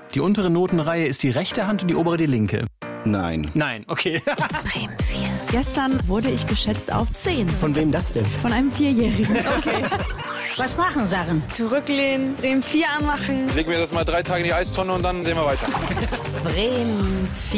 Die untere Notenreihe ist die rechte Hand und die obere die linke. Nein. Nein, okay. Bremen 4. Gestern wurde ich geschätzt auf 10. Von wem das denn? Von einem 4-Jährigen. Okay. Was machen Sachen? Zurücklehnen, Bremen 4 anmachen. Legen wir das mal 3 Tage in die Eistonne und dann sehen wir weiter. Bremen 4.